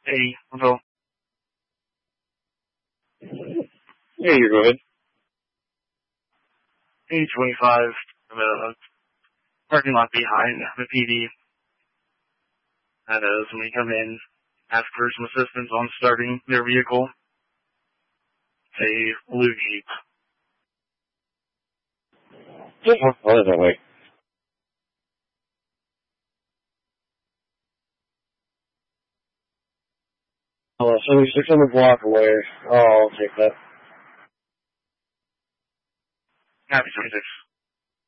Hey, Will. Yeah, you go ahead. 825, parking lot behind the PD. That is, when we come in, ask for some assistance on starting their vehicle. It's a blue Jeep. Yeah, well, that way. Oh, 76 on the block away. Oh, I'll take that. Happy 26.